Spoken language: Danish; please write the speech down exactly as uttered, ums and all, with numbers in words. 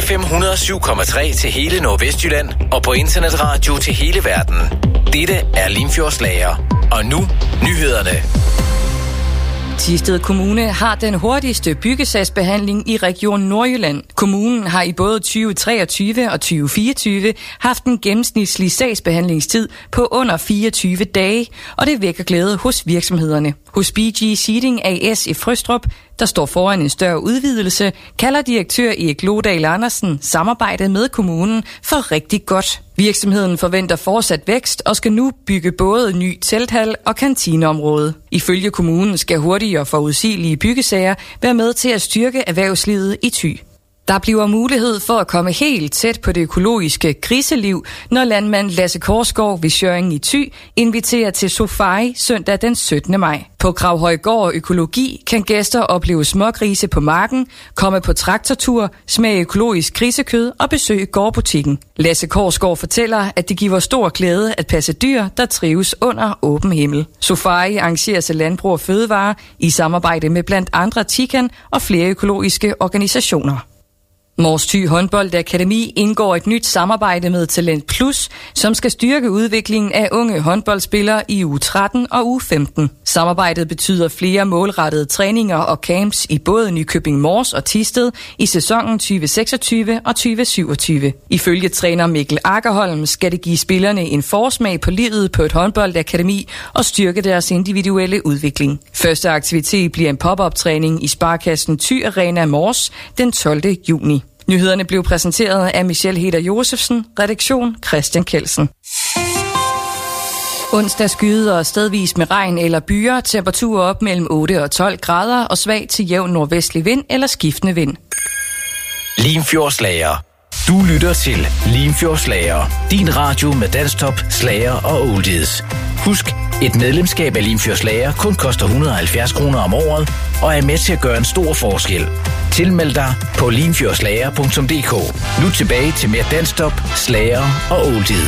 F M et hundrede og syv komma tre til hele Nordvestjylland og på internetradio til hele verden. Dette er Limfjordslager. Og nu nyhederne. Thisted Kommune har den hurtigste byggesagsbehandling i Region Nordjylland. Kommunen har i både tyve treogtyve og tyve fireogtyve haft en gennemsnitlig sagsbehandlingstid på under fireogtyve dage, og det vækker glæde hos virksomhederne. Hos B G Seating A S i Frøstrup, der står foran en større udvidelse, kalder direktør Erik Lodal Andersen samarbejdet med kommunen for rigtig godt. Virksomheden forventer fortsat vækst og skal nu bygge både ny telthal og kantineområde. Ifølge kommunen skal hurtige og forudsigelige byggesager være med til at styrke erhvervslivet i Thy. Der bliver mulighed for at komme helt tæt på det økologiske griseliv, når landmand Lasse Korsgaard ved Schøring i Thy inviterer til safari søndag den syttende maj. På Gravhøjgård Økologi kan gæster opleve smågrise på marken, komme på traktortur, smage økologisk grisekød og besøge gårdbutikken. Lasse Korsgaard fortæller, at det giver stor glæde at passe dyr, der trives under åben himmel. Safari arrangeres af Landbrug og Fødevare i samarbejde med blandt andre Tican og flere økologiske organisationer. Mors Thy Håndboldakademi indgår et nyt samarbejde med Talent Plus, som skal styrke udviklingen af unge håndboldspillere i uge tretten og uge femten. Samarbejdet betyder flere målrettede træninger og camps i både Nykøbing Mors og Thisted i sæsonen tyve seksogtyve og tyve syvogtyve. Ifølge træner Mikkel Akkerholm skal det give spillerne en forsmag på livet på et håndboldakademi og styrke deres individuelle udvikling. Første aktivitet bliver en pop-up-træning i Sparkassen Thy Arena Mors den tolvte juni. Nyhederne blev præsenteret af Michelle Heder Josefsen, redaktion Christian Kelsen. Onsdag skyder stedvis med regn eller byer, temperaturer op mellem otte og tolv grader og svag til jævn nordvestlig vind eller skiftende vind. Limfjordslager. Du lytter til Limfjordslager. Din radio med dansktop, slager og oldies. Husk, et medlemskab af Limfjordslager kun koster et hundrede og halvfjerds kroner om året og er med til at gøre en stor forskel. Tilmeld dig på limfjordslager punktum d k. Nu tilbage til mere dansktop, slager og oldies.